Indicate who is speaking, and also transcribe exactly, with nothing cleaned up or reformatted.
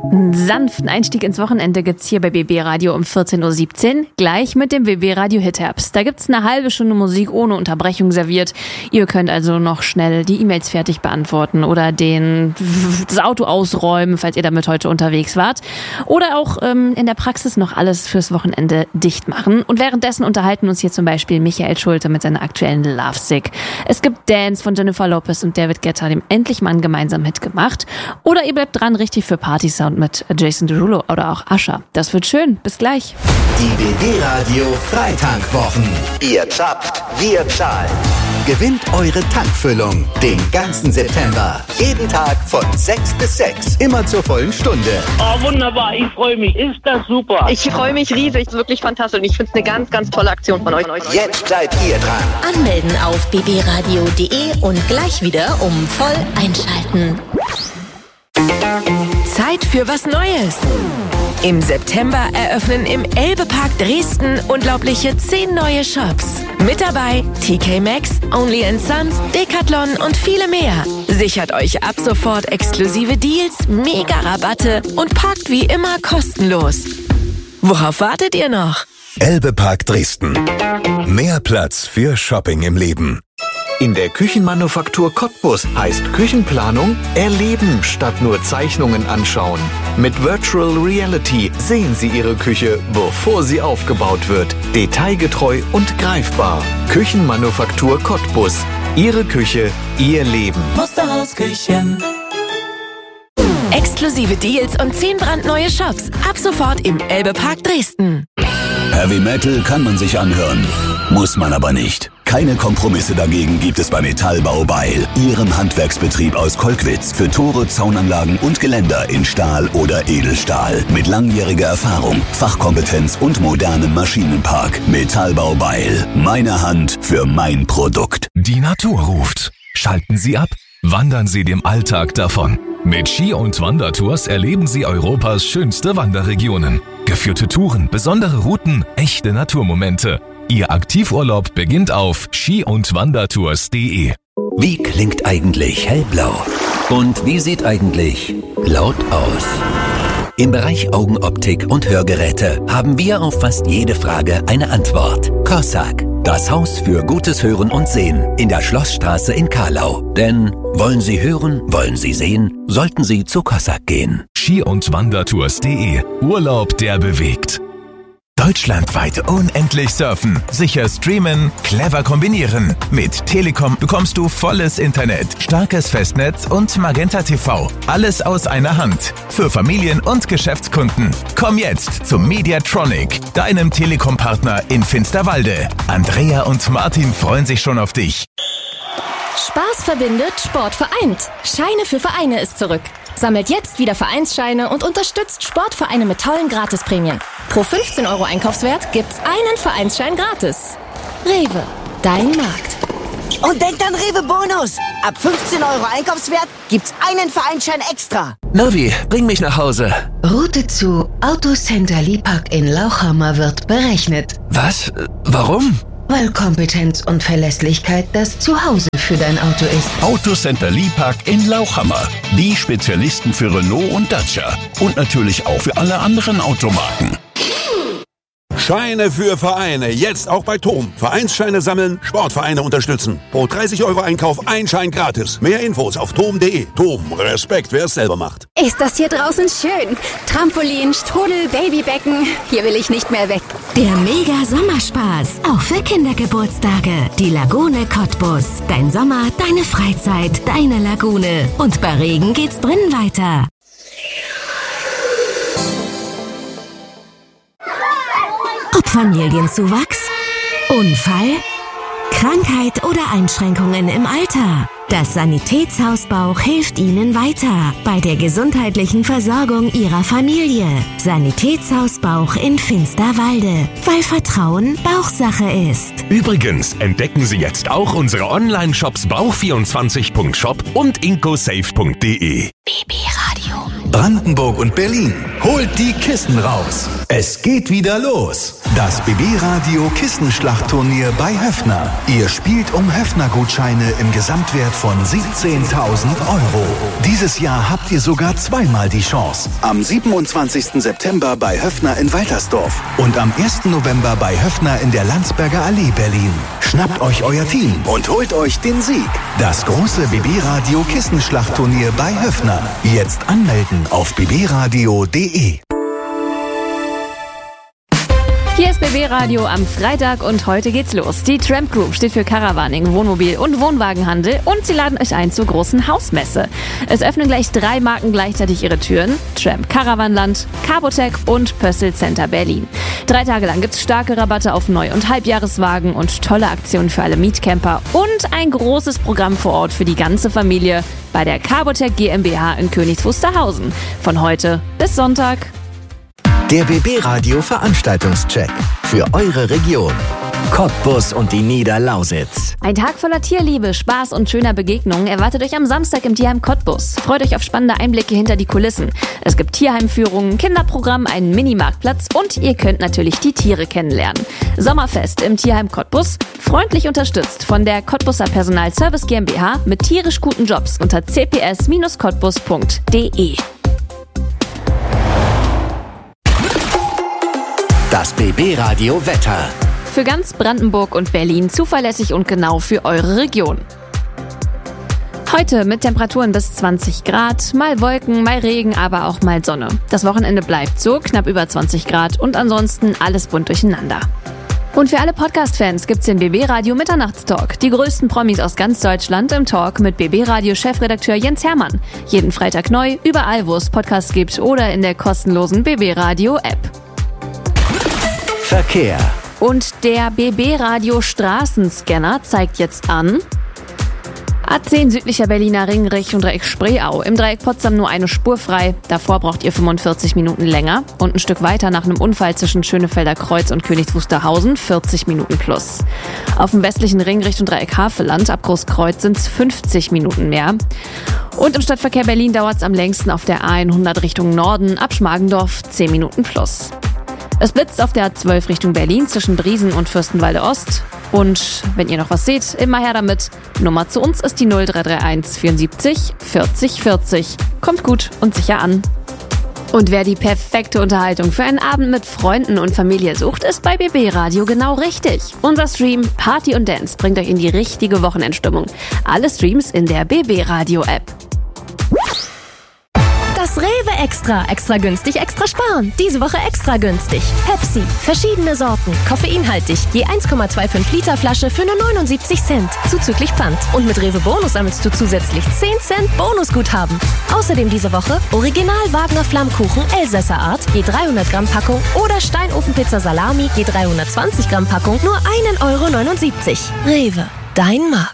Speaker 1: Einen sanften Einstieg ins Wochenende gibt's hier bei B B Radio um vierzehn Uhr siebzehn, gleich mit dem B B Radio Hit-Herbst. Da gibt's eine halbe Stunde Musik ohne Unterbrechung serviert. Ihr könnt also noch schnell die E-Mails fertig beantworten oder den, das Auto ausräumen, falls ihr damit heute unterwegs wart. Oder auch ähm, in der Praxis noch alles fürs Wochenende dicht machen. Und währenddessen unterhalten uns hier zum Beispiel Michael Schulte mit seiner aktuellen Lovesick. Es gibt Dance von Jennifer Lopez und David Guetta, dem endlich mal einen gemeinsamen Hit gemacht. Oder ihr bleibt dran, richtig für Party-Sound mit Jason Derulo oder auch Usher. Das wird schön. Bis gleich.
Speaker 2: Die B B Radio Freitankwochen. Ihr zappt, wir zahlen. Gewinnt eure Tankfüllung den ganzen September. Jeden Tag von sechs bis sechs. Immer zur vollen Stunde.
Speaker 3: Oh, wunderbar. Ich freue mich. Ist das super.
Speaker 4: Ich freue mich riesig. Wirklich fantastisch. Und ich finde es eine ganz, ganz tolle Aktion von euch.
Speaker 2: Jetzt seid ihr dran.
Speaker 5: Anmelden auf b b radio punkt d e und gleich wieder um voll einschalten.
Speaker 6: Zeit für was Neues. Im September eröffnen im Elbe-Park Dresden unglaubliche zehn neue Shops. Mit dabei T K Maxx, Only and Sons, Decathlon und viele mehr. Sichert euch ab sofort exklusive Deals, Mega-Rabatte und parkt wie immer kostenlos. Worauf wartet ihr noch?
Speaker 7: Elbe-Park Dresden. Mehr Platz für Shopping im Leben.
Speaker 2: In der Küchenmanufaktur Cottbus heißt Küchenplanung erleben statt nur Zeichnungen anschauen. Mit Virtual Reality sehen Sie Ihre Küche, bevor sie aufgebaut wird. Detailgetreu und greifbar. Küchenmanufaktur Cottbus. Ihre Küche, Ihr Leben.
Speaker 6: Musterhausküchen. Exklusive Deals und zehn brandneue Shops. Ab sofort im Elbe-Park Dresden.
Speaker 8: Heavy Metal kann man sich anhören, muss man aber nicht. Keine Kompromisse dagegen gibt es bei Metallbau Beil, Ihrem Handwerksbetrieb aus Kolkwitz für Tore, Zaunanlagen und Geländer in Stahl oder Edelstahl. Mit langjähriger Erfahrung, Fachkompetenz und modernem Maschinenpark. Metallbau Beil, meine Hand für mein Produkt.
Speaker 9: Die Natur ruft. Schalten Sie ab, wandern Sie dem Alltag davon. Mit Ski- und Wandertours erleben Sie Europas schönste Wanderregionen. Geführte Touren, besondere Routen, echte Naturmomente. Ihr Aktivurlaub beginnt auf ski und wandertours punkt d e.
Speaker 10: Wie klingt eigentlich hellblau? Und wie sieht eigentlich laut aus? Im Bereich Augenoptik und Hörgeräte haben wir auf fast jede Frage eine Antwort. Cossack, das Haus für gutes Hören und Sehen in der Schlossstraße in Kahlau. Denn wollen Sie hören, wollen Sie sehen, sollten Sie zu Cossack gehen.
Speaker 9: ski und wandertours punkt d e. Urlaub, der bewegt.
Speaker 11: Deutschlandweit unendlich surfen, sicher streamen, clever kombinieren. Mit Telekom bekommst du volles Internet, starkes Festnetz und Magenta T V. Alles aus einer Hand. Für Familien und Geschäftskunden. Komm jetzt zum Mediatronic, deinem Telekom-Partner in Finsterwalde. Andrea und Martin freuen sich schon auf dich.
Speaker 12: Spaß verbindet, Sport vereint. Scheine für Vereine ist zurück. Sammelt jetzt wieder Vereinsscheine und unterstützt Sportvereine mit tollen Gratisprämien. Pro fünfzehn Euro Einkaufswert gibt's einen Vereinsschein gratis. Rewe, dein Markt.
Speaker 13: Und denkt an Rewe Bonus. Ab fünfzehn Euro Einkaufswert gibt's einen Vereinsschein extra.
Speaker 14: Navi, bring mich nach Hause.
Speaker 15: Route zu Autocenter Lipack in Lauchhammer wird berechnet.
Speaker 14: Was? Warum?
Speaker 15: Weil Kompetenz und Verlässlichkeit das Zuhause für dein Auto ist.
Speaker 16: Autocenter Lipack in Lauchhammer. Die Spezialisten für Renault und Dacia. Und natürlich auch für alle anderen Automarken.
Speaker 17: Scheine für Vereine, jetzt auch bei Tom. Vereinsscheine sammeln, Sportvereine unterstützen. Pro dreißig Euro Einkauf ein Schein gratis. Mehr Infos auf tom punkt d e. Tom, Respekt, wer es selber macht.
Speaker 18: Ist das hier draußen schön? Trampolin, Strudel, Babybecken. Hier will ich nicht mehr weg.
Speaker 19: Der Mega-Sommerspaß, auch für Kindergeburtstage. Die Lagune Cottbus. Dein Sommer, deine Freizeit, deine Lagune. Und bei Regen geht's drinnen weiter. Ob Familienzuwachs, Unfall, Krankheit oder Einschränkungen im Alter. Das Sanitätshaus Bauch hilft Ihnen weiter bei der gesundheitlichen Versorgung Ihrer Familie. Sanitätshaus Bauch in Finsterwalde, weil Vertrauen Bauchsache ist.
Speaker 11: Übrigens entdecken Sie jetzt auch unsere Online-Shops bauch vierundzwanzig punkt shop und incosafe punkt d e.
Speaker 5: B B Radio.
Speaker 2: Brandenburg und Berlin, holt die Kissen raus. Es geht wieder los. Das B B-Radio Kissenschlachtturnier bei Höffner. Ihr spielt um Höffner-Gutscheine im Gesamtwert von siebzehntausend Euro. Dieses Jahr habt ihr sogar zweimal die Chance. Am siebenundzwanzigsten September bei Höffner in Waltersdorf und am ersten November bei Höffner in der Landsberger Allee Berlin. Schnappt euch euer Team und holt euch den Sieg. Das große B B-Radio Kissenschlachtturnier bei Höffner. Jetzt anmelden auf b b radio punkt d e.
Speaker 1: Hier ist B B Radio am Freitag und heute geht's los. Die Tramp Group steht für Caravaning, Wohnmobil- und Wohnwagenhandel und sie laden euch ein zur großen Hausmesse. Es öffnen gleich drei Marken gleichzeitig ihre Türen: Tramp Caravanland, Carbotec und Pössl Center Berlin. Drei Tage lang gibt's starke Rabatte auf Neu- und Halbjahreswagen und tolle Aktionen für alle Mietcamper und ein großes Programm vor Ort für die ganze Familie bei der Carbotec GmbH in Königs Wusterhausen. Von heute bis Sonntag.
Speaker 2: Der B B-Radio Veranstaltungscheck für eure Region. Cottbus und die Niederlausitz.
Speaker 1: Ein Tag voller Tierliebe, Spaß und schöner Begegnungen erwartet euch am Samstag im Tierheim Cottbus. Freut euch auf spannende Einblicke hinter die Kulissen. Es gibt Tierheimführungen, Kinderprogramm, einen Minimarktplatz und ihr könnt natürlich die Tiere kennenlernen. Sommerfest im Tierheim Cottbus, freundlich unterstützt von der Cottbuser Personalservice GmbH mit tierisch guten Jobs unter c p s Bindestrich cottbus punkt d e.
Speaker 2: Das B B-Radio Wetter.
Speaker 1: Für ganz Brandenburg und Berlin zuverlässig und genau für eure Region. Heute mit Temperaturen bis zwanzig Grad, mal Wolken, mal Regen, aber auch mal Sonne. Das Wochenende bleibt so, knapp über zwanzig Grad und ansonsten alles bunt durcheinander. Und für alle Podcast-Fans gibt's den B B-Radio Mitternachtstalk. Die größten Promis aus ganz Deutschland im Talk mit B B-Radio-Chefredakteur Jens Hermann. Jeden Freitag neu, überall wo es Podcasts gibt oder in der kostenlosen B B-Radio-App.
Speaker 2: Verkehr.
Speaker 1: Und der B B-Radio Straßenscanner zeigt jetzt an: A zehn südlicher Berliner Ring Richtung Dreieck Spreeau. Im Dreieck Potsdam nur eine Spur frei. Davor braucht ihr fünfundvierzig Minuten länger. Und ein Stück weiter nach einem Unfall zwischen Schönefelder Kreuz und Königs Wusterhausen vierzig Minuten plus. Auf dem westlichen Ring Richtung Dreieck Havelland ab Großkreuz sind es fünfzig Minuten mehr. Und im Stadtverkehr Berlin dauert es am längsten auf der A hundert Richtung Norden ab Schmargendorf zehn Minuten plus. Es blitzt auf der A zwölf Richtung Berlin zwischen Briesen und Fürstenwalde Ost. Und wenn ihr noch was seht, immer her damit. Nummer zu uns ist die null drei drei eins vierundsiebzig vierzig vierzig. Kommt gut und sicher an. Und wer die perfekte Unterhaltung für einen Abend mit Freunden und Familie sucht, ist bei B B Radio genau richtig. Unser Stream Party und Dance bringt euch in die richtige Wochenendstimmung. Alle Streams in der B B Radio App.
Speaker 12: Das Rewe Extra. Extra günstig, extra sparen. Diese Woche extra günstig. Pepsi. Verschiedene Sorten. Koffeinhaltig. Je eins Komma fünfundzwanzig Liter Flasche für nur neunundsiebzig Cent. Zuzüglich Pfand. Und mit Rewe Bonus sammelst du zusätzlich zehn Cent Bonusguthaben. Außerdem diese Woche Original Wagner Flammkuchen Elsässer Art. Je dreihundert Gramm Packung. Oder Steinofenpizza Salami. Je dreihundertzwanzig Gramm Packung. Nur ein Euro neunundsiebzig. Rewe. Dein Markt.